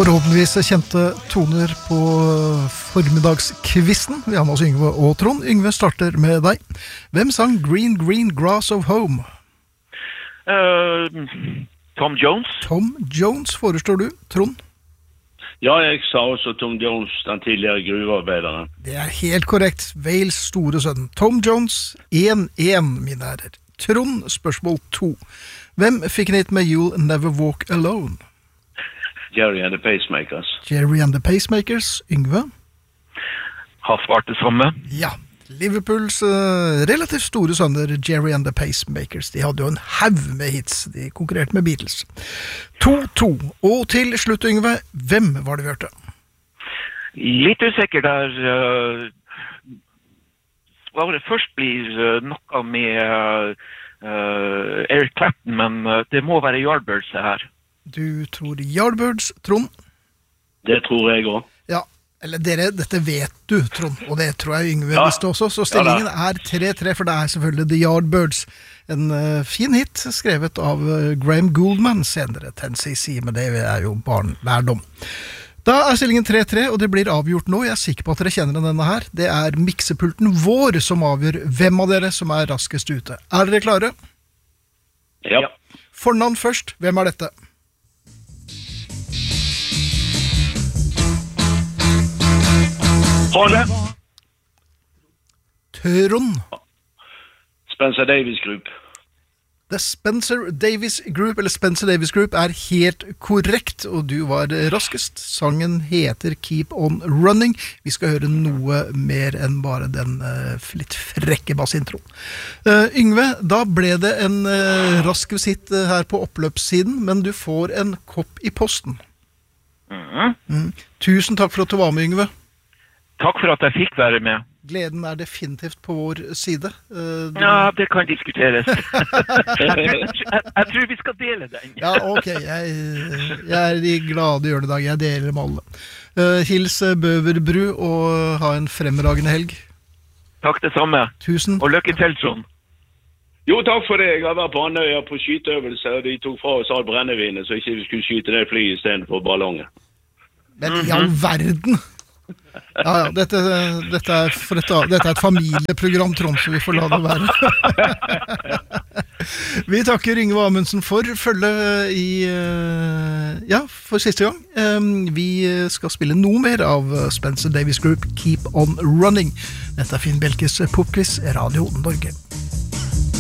Forhåpentligvis kjente toner på formiddagskvisten. Vi har med oss Yngve og Trond. Yngve starter med deg. Hvem sang Green Green Grass of Home? Tom Jones. Tom Jones foreslår du, Trond? Ja, jeg sa også Tom Jones, den tidligere gruvearbeideren. Det er helt korrekt. Wales store sønn. Tom Jones, 1-1, mine herrer. Trond, spørsmål 2. Hvem fikk en hit med You'll Never Walk Alone? Jerry and the Pacemakers. Jerry and the Pacemakers. Yngve? Har svart det samme. Ja. Liverpools relativt store sønner, Jerry and the Pacemakers. De hadde jo en haug med hits. De konkurrerte med Beatles. 2-2. Og til slutt, Yngve, hvem var det vi hørte? Litt usikker der. Hva var det først blir noe med Eric Clapton, men det må være Yardbirds det her. Du tror Yardbirds, Trond? Det tror jeg også. Ja, eller dette vet du, Trond, og det tror jeg Yngve visste også, så stillingen er 3-3, for det er selvfølgelig The Yardbirds. En fin hit, skrevet av Graham Gouldman, senere Tennessee, men det er jo barnelærdom. Da er stillingen 3-3, og det blir avgjort nå. Jeg er sikker på at dere kjenner denne her. Det er miksepulten vår som avgjør hvem av dere som er raskest ute. Er dere klare? Ja. Fornavn først, hvem er dette? Håle. Trond. Spencer Davis Group. The Spencer Davis Group, eller Spencer Davis Group, er helt korrekt, og du var raskest. Sangen heter Keep On Running. Vi skal høre noe mer enn bare den litt frekke bassintroen. Yngve, da ble det en rask visitt her på oppløpssiden, men du får en kopp i posten. Tusen takk for at du var med, Yngve. Takk for at jeg fikk være med. Gleden er definitivt på vår side. Ja, det kan diskuteres. Jeg tror vi skal dele den. Ja, ok. Jeg er i glade hjørnedag. Jeg deler med alle. Hils Bøverbru og ha en fremragende helg. Takk det samme. Tusen. Og lykke til, Trond. Jo, takk for det. Jeg har vært på Andøya på skyteøvelse, og de tok fra oss all brennevinet, så ikke vi skulle skyte det flyet i stedet for ballongen. Men i all verden! Ja, dette er et familieprogram, Trond, så vi får la det være. Vi takker Yngve Amundsen for følge for siste gang. Vi skal spille noe mer av Spencer Davis Group, Keep On Running. Dette er Finn Bjelkes Popquiz, Radio Norge.